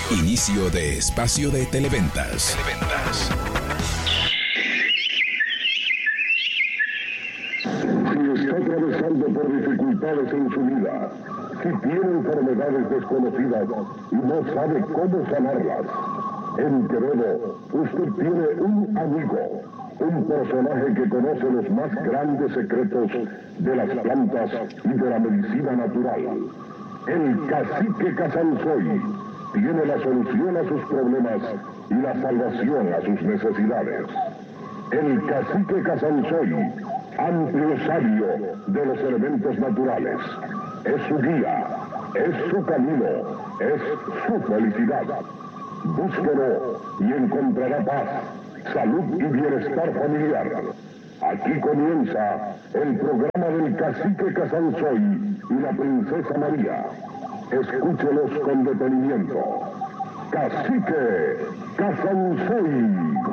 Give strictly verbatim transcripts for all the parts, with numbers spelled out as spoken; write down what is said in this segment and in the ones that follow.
Inicio de espacio de Televentas. Televentas. Si está atravesando por dificultades en su vida, si tiene enfermedades desconocidas y no sabe cómo sanarlas, en Quevedo usted tiene un amigo, un personaje que conoce los más grandes secretos de las plantas y de la medicina natural. El Cacique Casansoy tiene la solución a sus problemas y la salvación a sus necesidades. El Cacique Casansoy, amplio sabio de los elementos naturales, es su guía, es su camino, es su felicidad. Búsquelo y encontrará paz, salud y bienestar familiar. Aquí comienza el programa del Cacique Casansoy y la Princesa María. Escúchelos con detenimiento. Cacique Casansoy.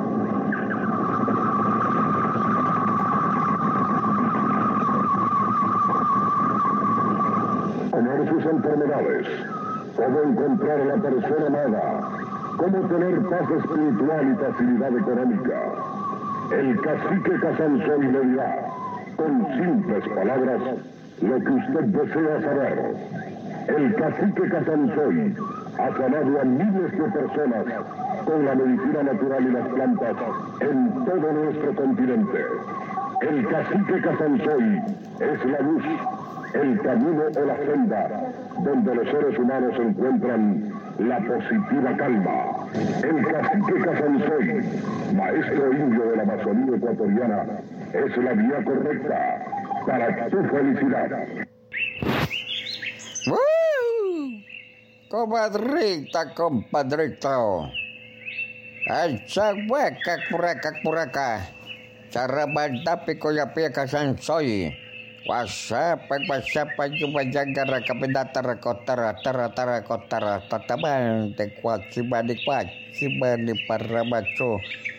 Conocer sus enfermedades, cómo encontrar a la persona amada, cómo tener paz espiritual y facilidad económica. El Cacique Casansoy le dirá, con simples palabras, lo que usted desea saber. El Cacique Casansoy ha sanado a miles de personas con la medicina natural y las plantas en todo nuestro continente. El Cacique Casansoy es la luz, el camino o la senda donde los seres humanos encuentran la positiva calma. El Cacique Casansoy, maestro indio de la Amazonía ecuatoriana, es la vía correcta para tu felicidad. ¡Uh! Comadrita, compadrito. Alza hueca, curaca, curaca. Charrabandapi coyapia Casansoy. WhatsApp, WhatsApp, yubayagara, kapindatara, kotara, tara, tara, kotara, tataban, de kwachiba, de kwachiba, de paramacho.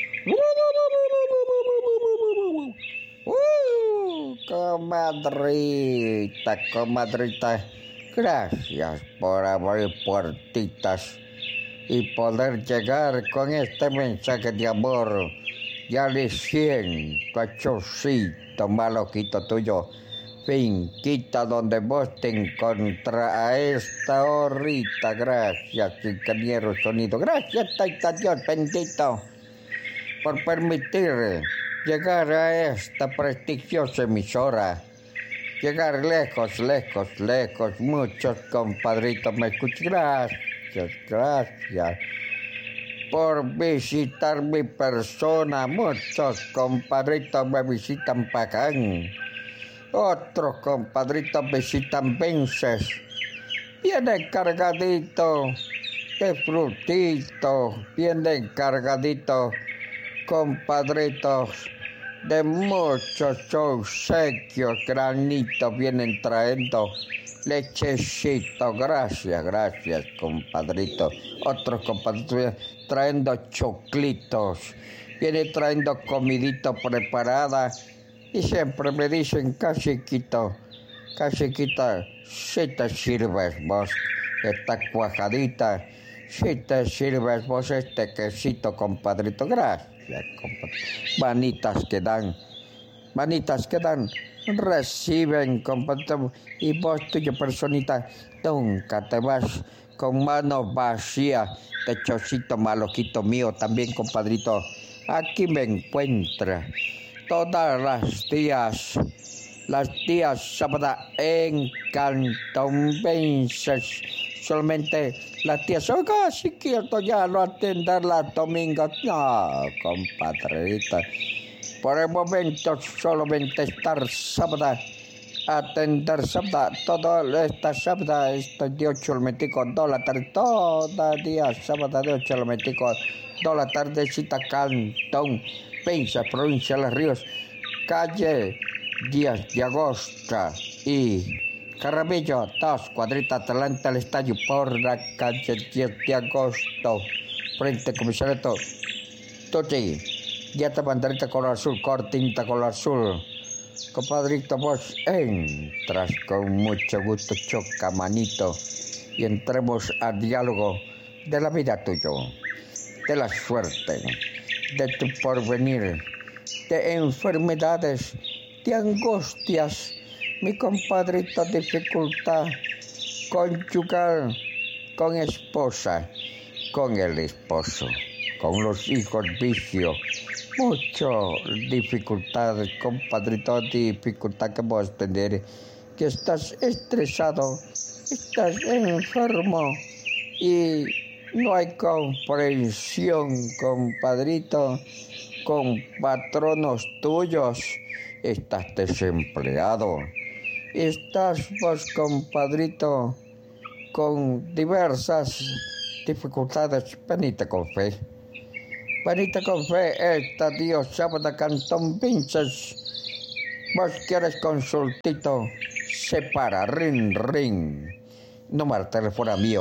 Comadrita, comadrita, gracias por abrir puertitas y poder llegar con este mensaje de amor. Ya le siento a chocito, maloquito tuyo. Finquita donde vos te encontrás a esta horita. Gracias, ingeniero sonido. Gracias, Taita Dios bendito, por permitir llegar a esta prestigiosa emisora. Llegar lejos, lejos, lejos. Muchos compadritos me escuchan. Gracias, gracias por visitar mi persona. Muchos compadritos me visitan Pacán. Otros compadritos visitan Vences. Vienen cargaditos de frutitos. Vienen cargaditos, compadritos, de muchos obsequios. Granitos vienen trayendo. Lechecito, gracias, gracias, compadrito. Otros compadritos trayendo choclitos. Vienen trayendo comidito preparada. Y siempre me dicen, caciquito, caciquita, si te sirves vos esta cuajadita, si te sirves vos este quesito, compadrito. Gracias, compadrito. Manitas que dan, manitas que dan, reciben, compadrito. Y vos, tuya personita, nunca te vas con manos vacías. De chocito maloquito mío también, compadrito. Aquí me encuentra todas las días, las días sábado en Cantón Vences. Solamente las tías, oiga, si quiero ya no atender las domingos. No, compadrita. Por el momento solamente estar sábado, atender sábado, toda esta sábado, este de ocho al metico, dos la tarde, todo día sábado de ocho al metico, dos la tardecita, Cantón Vences, provincia de Los Ríos, calle Díaz de Agosto y Carrabillo, dos cuadritas adelante al estadio por la calle Díaz de Agosto, frente al comisariato. Tuti, ya te banderita color azul, cortinta color azul. Compadrito, vos entras con mucho gusto, choca manito, y entremos al diálogo de la vida tuya, de la suerte, de tu porvenir, de enfermedades, de angustias, mi compadrito, dificultad conyugal, con esposa, con el esposo, con los hijos, vicio, mucho dificultades, compadrito, dificultad que vas a tener, que estás estresado, estás enfermo y no hay comprensión, compadrito, con patronos tuyos, estás desempleado, estás vos, compadrito, con diversas dificultades. Venite con fe, venite con fe, esta Dios sábado Cantón Vinces, vos quieres consultito, separa, ring, ring, número de teléfono mío,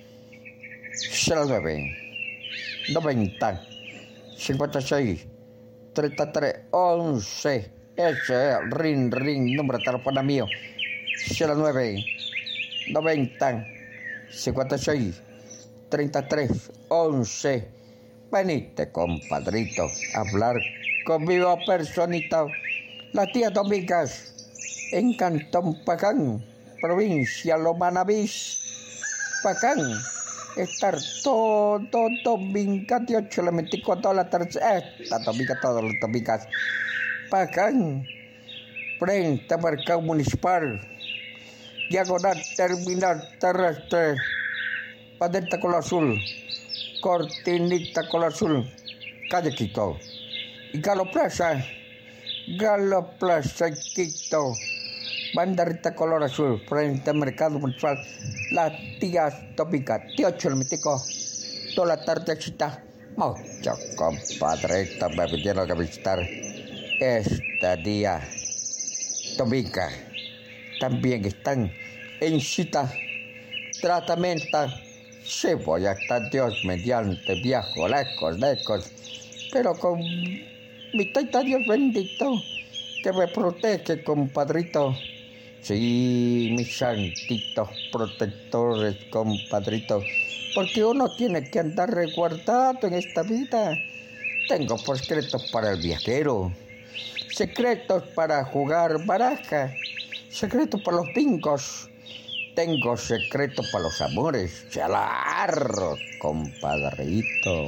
cero nueve, noventa, cincuenta y seis, treinta y tres, once, ese es ring, ring, número de teléfono mío, cero nueve, noventa, cincuenta y seis, treinta y tres, once, venite, compadrito, a hablar conmigo, personita, la tía Domingas, en Cantón Pacán, provincia Lomanavís, Pacán, estar todo domingo de ocho a las veinticuatro de la tarde, esta domingo, todas las domingas, Pacán, frente a Mercado Municipal, diagonal terminal terrestre, padeta color azul, cortinita color azul, calle Quito, y Galo Plaza, Galo Plaza Quito, banderita color azul, frente al Mercado Municipal, las tías tópicas, tío Cholmitico, toda la tardecita, mucho compadrito me vinieron a visitar este día, domingo, también están en cita, tratamiento, sí voy a estar Dios mediante, viajo lejos, lejos, pero con mi taita Dios bendito, que me protege, compadrito. Sí, mis santitos protectores, compadrito, porque uno tiene que andar resguardado en esta vida. Tengo secretos para el viajero, secretos para jugar baraja, secretos para los bingos, tengo secretos para los amores. Claro, compadrito.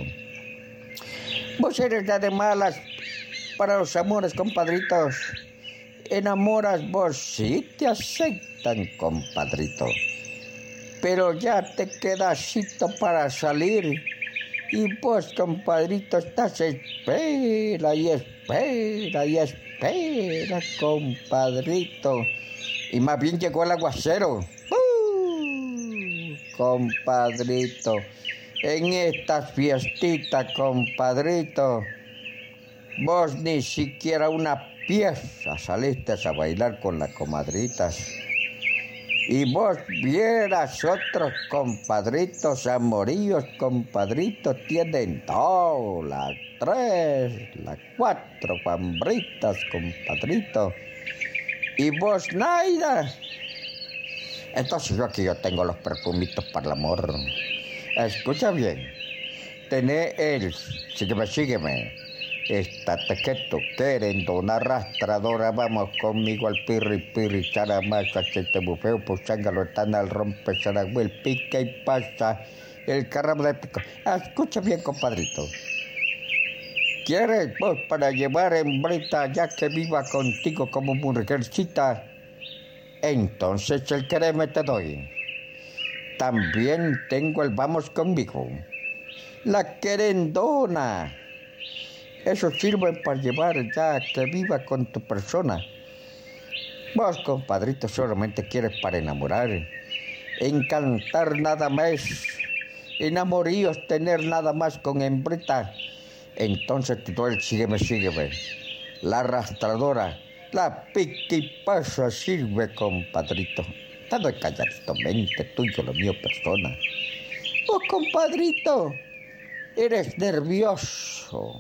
Vos eres la de malas para los amores, compadritos. Enamoras vos, sí te aceptan, compadrito, pero ya te quedasito para salir y vos, compadrito, estás espera y espera y espera, compadrito, y más bien llegó el aguacero, uh, compadrito, en estas fiestitas, compadrito, vos ni siquiera una pieza saliste a bailar con las comadritas. Y vos vieras otros compadritos, amoríos, compadritos, tienen dos, las tres, las cuatro pambritas, compadrito. Y vos nada. Entonces yo aquí yo tengo los perfumitos para el amor. Escucha bien. Tené el, sígueme, sígueme. Estate quieto, querendo, una arrastradora, vamos conmigo al pirri, pirri, charamacho, aceite bufeo, puchángalo, están al rompe, saragüel, pica y pasa, el carramo de pico. Escucha bien, compadrito. ¿Quieres vos para llevar hembrita ya que viva contigo como mujercita? Entonces el quereme te doy. También tengo el vamos conmigo. La querendona. Eso sirve para llevar ya que viva con tu persona. Vos, compadrito, solamente quieres para enamorar, encantar nada más, enamoríos, tener nada más con hembrita. Entonces te doy el sígueme, sígueme. La arrastradora, la piquipasa sirve, compadrito. Te doy calladito, mente tuyo, lo mío, persona. Vos, compadrito, eres nervioso.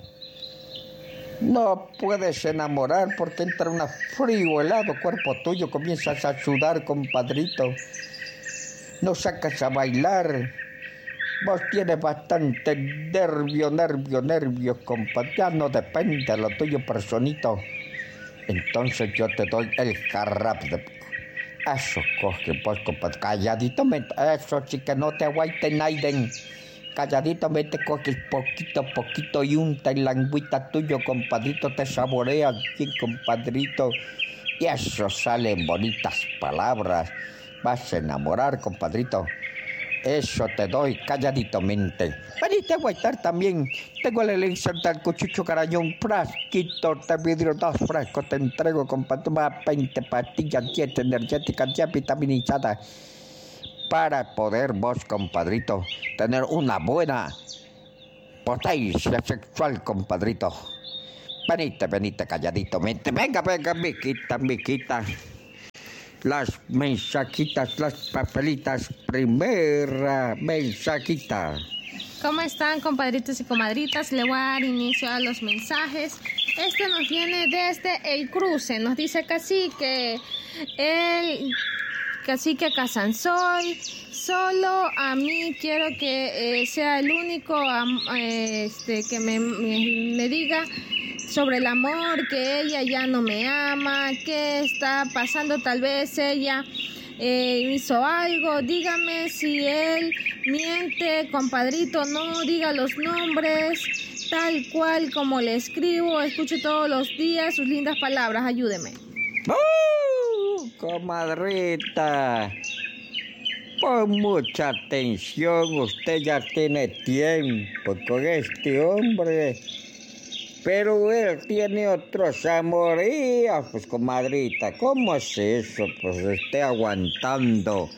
No puedes enamorar porque entra un frío helado cuerpo tuyo, comienzas a sudar, compadrito. No sacas a bailar Vos tienes bastante nervio, nervio, nervio, compadre. Ya no depende de lo tuyo, personito. Entonces yo te doy el jarrap de... Eso coge, pues, compadre. Calladito, me... eso sí que no te aguante nadie. Calladito me te coges poquito a poquito y unta en la lengüita tuyo, compadrito, te saboreas bien, compadrito. Y eso salen bonitas palabras. Vas a enamorar, compadrito. Eso te doy calladito mente. Vení, te voy a estar también. Tengo el elixir del cuchucho carañón, frasquito de vidrio, dos frascos te entrego, compadre. Más veinte pastillas, diez energéticas, ya vitaminizadas. Para poder vos, compadrito, tener una buena potencia sexual, compadrito. Venite, venite calladito mente. Venga, venga, miquita, miquita. Las mensajitas, las papelitas. Primera mensajita. ¿Cómo están, compadritos y comadritas? Le voy a dar inicio a los mensajes. Este nos viene desde El Cruce. Nos dice Cacique, el Cacique Casansoy. Solo a mí quiero que eh, sea el único eh, este, que me, me, me diga sobre el amor, que ella ya no me ama, qué está pasando, tal vez ella eh, hizo algo, dígame si él miente, compadrito, no diga los nombres, tal cual como le escribo, escucho todos los días sus lindas palabras, ayúdeme. ¡Uh, comadrita! Pon mucha atención, usted ya tiene tiempo con este hombre. Pero él tiene otros amoríos, pues, comadrita. ¿Cómo es eso? Pues esté aguantando.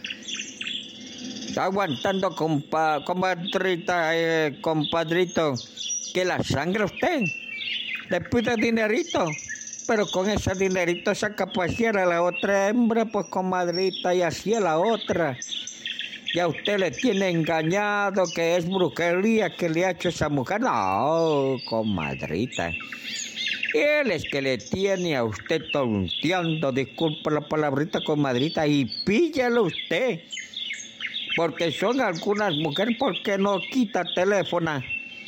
Está aguantando, compa, comadrita, eh, compadrito, que la sangre usted le pide dinerito. Pero con ese dinerito saca pasear a la otra hembra, pues, comadrita, y así a la otra. Ya usted le tiene engañado, que es brujería que le ha hecho esa mujer. No, comadrita. Él es que le tiene a usted tonteando, disculpa la palabrita, comadrita, y píllalo usted. Porque son algunas mujeres porque no quita teléfono.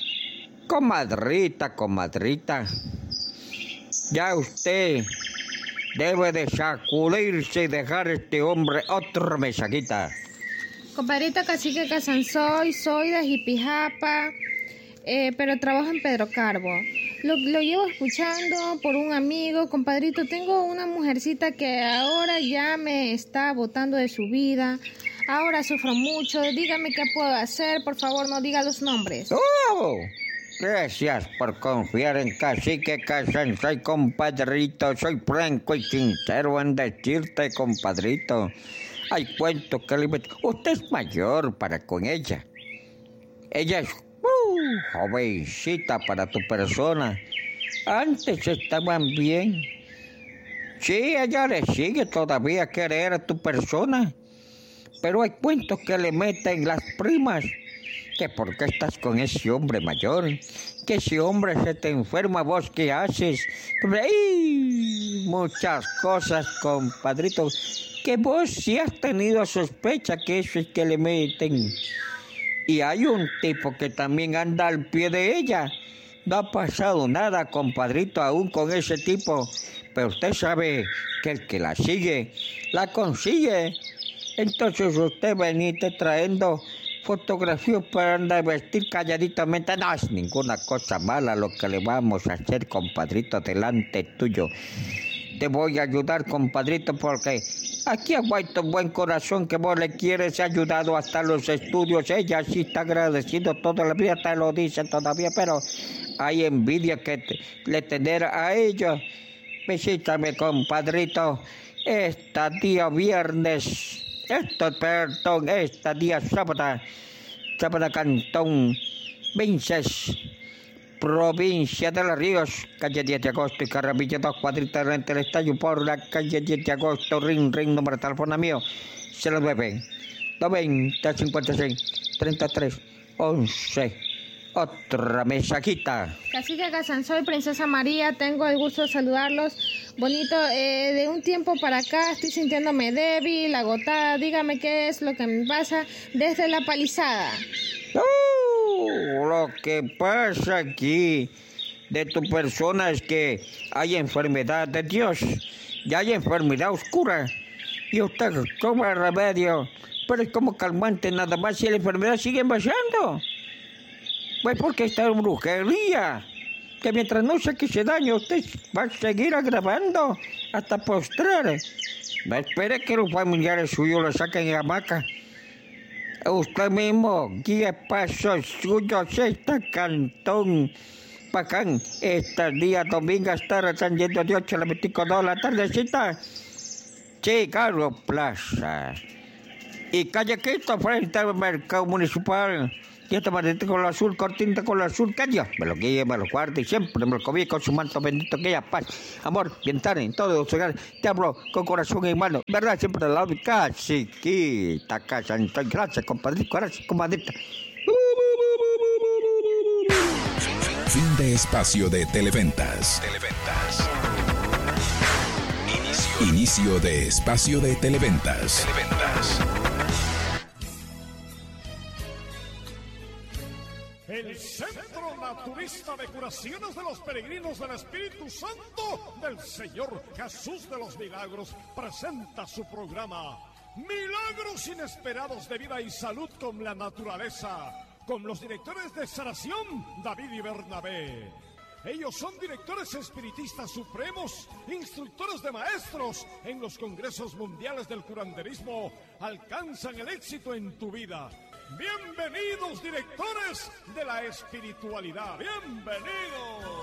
Comadrita, comadrita. Ya usted debe de sacudirse y dejar a este hombre otra mesajita. Compadrito Cacique Casansoy, soy de Jipijapa, eh, pero trabajo en Pedro Carbo. Lo, lo llevo escuchando por un amigo, compadrito. Tengo una mujercita que ahora ya me está botando de su vida. Ahora sufro mucho. Dígame qué puedo hacer. Por favor, no diga los nombres. ¡Oh! Gracias por confiar en Cacique Casansoy, compadrito. Soy franco y sincero en decirte, compadrito. Hay cuento que le meto. Usted es mayor para con ella. Ella es uh, jovencita para tu persona. Antes estaban bien. Sí, ella le sigue todavía a querer a tu persona. Pero hay cuentos que le meten las primas. Que por qué estás con ese hombre mayor. Que ese hombre se te enferma, vos qué haces. ¡Ay! Muchas cosas, compadrito. Que vos sí has tenido sospecha que eso es que le meten. Y hay un tipo que también anda al pie de ella. No ha pasado nada, compadrito, aún con ese tipo. Pero usted sabe que el que la sigue, la consigue. Entonces usted venite trayendo fotografías para andar a vestir calladitamente. No es ninguna cosa mala lo que le vamos a hacer, compadrito, delante tuyo. Te voy a ayudar, compadrito, porque aquí aguanto un buen corazón que vos le quieres, ha ayudado hasta los estudios. Ella sí está agradecido toda la vida, te lo dice todavía, pero hay envidia que te, le tener a ella. Visítame, compadrito, este día viernes, esto, perdón, este día sábado, sábado Cantón Vinces, provincia de Los Ríos, calle diez de agosto y Carramilla, dos cuadritas entre el estadio por la calle diez de agosto, ring, ring, número de teléfono mío, cero nueve, noventa, cincuenta y seis, treinta y tres, once. Otra mensajita. Cacique Casansoy, Princesa María, tengo el gusto de saludarlos. Bonito, eh, de un tiempo para acá estoy sintiéndome débil, agotada. Dígame qué es lo que me pasa desde la palizada. Uh, lo que pasa aquí de tu persona es que hay enfermedad de Dios y hay enfermedad oscura. Y usted toma remedio, pero es como calmante nada más y la enfermedad sigue pasando. Pues porque esta es brujería, que mientras no se quise daño, usted va a seguir agravando hasta postrar. No espere que los familiares suyos lo saquen en hamaca. Usted mismo guíe pasos suyos esta cantón Pacán. Este día domingo está rezando de ocho a las veinticuatro de la tardecita. Chicago Plaza. Y callequito frente al mercado municipal. Y esta maldita con lo azul, cortinta con lo azul, que Dios me lo guíe, me lo guarde y siempre me lo cobije con su manto bendito, que haya paz, amor, bienestar en todo su hogar. Te hablo con corazón en mano, verdad, siempre al lado de casi quita, casa, gracias, compadrito, gracias, comadrita. Fin de espacio de Televentas. Televentas. Inicio. Inicio de espacio de Televentas. Televentas. El Centro Naturista de Curaciones de los Peregrinos del Espíritu Santo del Señor Jesús de los Milagros presenta su programa Milagros Inesperados de Vida y Salud con la Naturaleza, con los directores de sanación David y Bernabé. Ellos son directores espiritistas supremos, instructores de maestros en los congresos mundiales del curanderismo. Alcanzan el éxito en tu vida. Bienvenidos, directores de la espiritualidad. Bienvenidos.